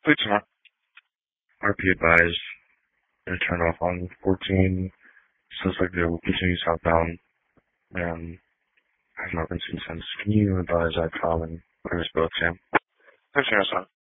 Please not. RP advised. And turn off on 14. Says like they will continue southbound. And has not been seen since. Can you advise ICOM and where's both, Sam? 1307.